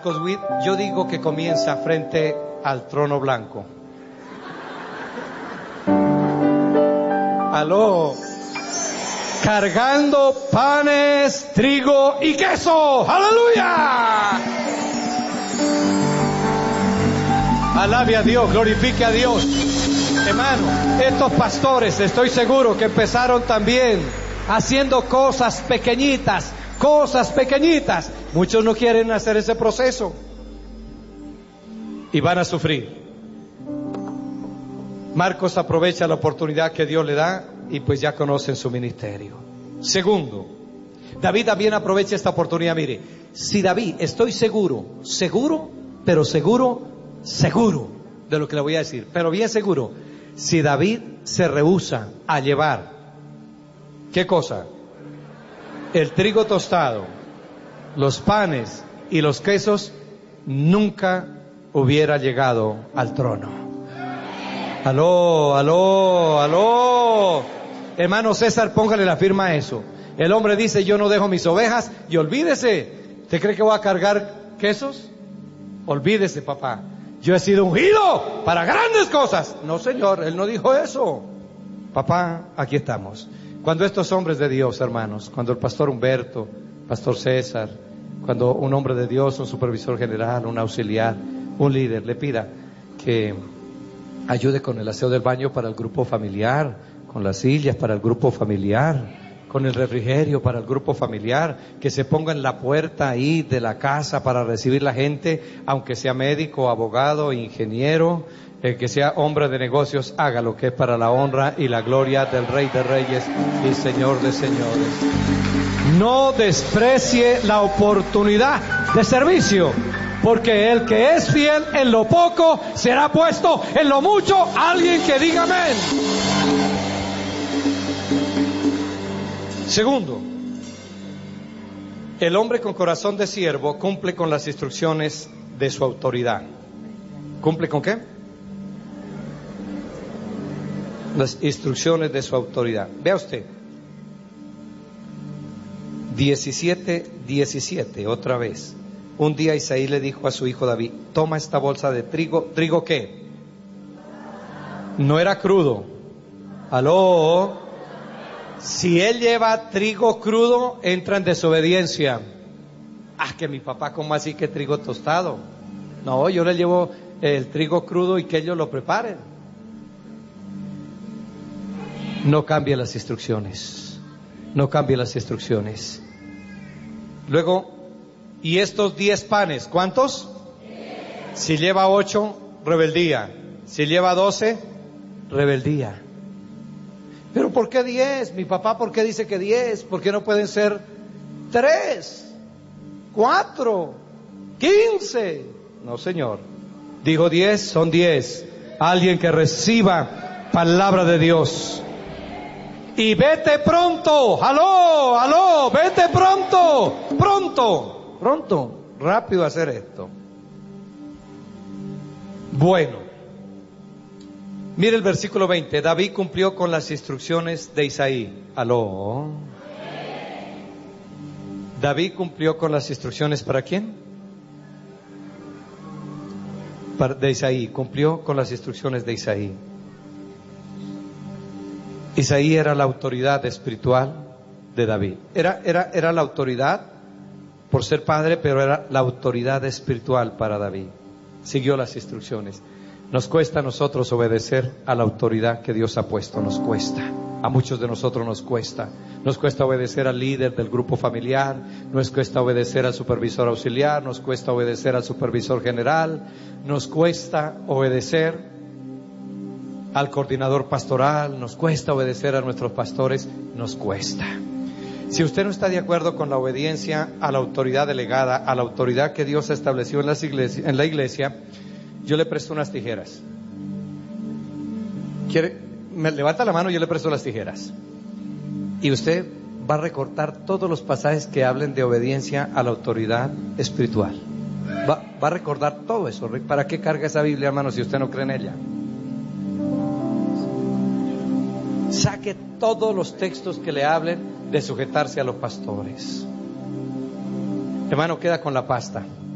Marcos Witt, yo digo que comienza frente al trono blanco. Aló. Cargando panes, trigo y queso. ¡Aleluya! Alabe a Dios, glorifique a Dios. Hermano, estos pastores, estoy seguro que empezaron también haciendo cosas pequeñitas. Muchos no quieren hacer ese proceso y van a sufrir. Marcos aprovecha la oportunidad que Dios le da y pues ya conocen su ministerio. Segundo, David también aprovecha esta oportunidad. Mire, si David, estoy seguro de lo que le voy a decir, pero bien seguro, si David se rehúsa a llevar, ¿qué cosa? El trigo tostado, los panes y los quesos, nunca hubiera llegado al trono. Aló. Hermano César, póngale la firma a eso. El hombre dice, yo no dejo mis ovejas, y olvídese. ¿Usted cree que voy a cargar quesos? Olvídese, papá. Yo he sido ungido para grandes cosas. No, señor, él no dijo eso. Papá, aquí estamos. Cuando estos hombres de Dios, hermanos, cuando el pastor Humberto, pastor César, cuando un hombre de Dios, un supervisor general, un auxiliar, un líder, le pida que ayude con el aseo del baño para el grupo familiar, con las sillas para el grupo familiar, con el refrigerio para el grupo familiar, que se ponga en la puerta ahí de la casa para recibir la gente, aunque sea médico, abogado, ingeniero, que sea hombre de negocios, haga lo que es para la honra y la gloria del Rey de Reyes y Señor de Señores. No desprecie la oportunidad de servicio, porque el que es fiel en lo poco será puesto en lo mucho. Alguien que diga amén. Segundo, el hombre con corazón de siervo cumple con las instrucciones de su autoridad. ¿Cumple con qué? Las instrucciones de su autoridad. Vea usted. 17:17, otra vez. Un día Isaí le dijo a su hijo David, toma esta bolsa de trigo. ¿Trigo qué? No era crudo. Aló. Si él lleva trigo crudo, entra en desobediencia. Que mi papá, ¿cómo así que trigo tostado? No, yo le llevo el trigo crudo y que ellos lo preparen. No cambie las instrucciones. Luego, ¿y estos 10 panes? ¿Cuántos? 10. Si lleva 8, rebeldía. Si lleva 12, rebeldía. ¿Pero por qué 10? Mi papá, ¿por qué dice que 10? ¿Por qué no pueden ser 3, 4, 15? No, señor. Dijo 10, son 10. Alguien que reciba palabra de Dios. Y vete pronto. Aló, vete pronto, rápido a hacer esto. Bueno, mire el versículo 20. David cumplió con las instrucciones de Isaí. Aló. David cumplió con las instrucciones, ¿para quién? De Isaí. Cumplió con las instrucciones de Isaí. Isaí era la autoridad espiritual de David. Era la autoridad por ser padre, pero era la autoridad espiritual para David. Siguió las instrucciones. Nos cuesta a nosotros obedecer a la autoridad que Dios ha puesto. Nos cuesta. A muchos de nosotros nos cuesta. Nos cuesta obedecer al líder del grupo familiar. Nos cuesta obedecer al supervisor auxiliar. Nos cuesta obedecer al supervisor general. Nos cuesta obedecer al coordinador pastoral, nos cuesta obedecer a nuestros pastores, nos cuesta. Si usted no está de acuerdo con la obediencia a la autoridad delegada, a la autoridad que Dios estableció en la iglesia, yo le presto unas tijeras. Me levanta la mano y yo le presto las tijeras. Y usted va a recortar todos los pasajes que hablen de obediencia a la autoridad espiritual. Va a recordar todo eso. ¿Para qué carga esa Biblia, hermano, si usted no cree en ella? Saque todos los textos que le hablen de sujetarse a los pastores. Hermano, queda con la pasta.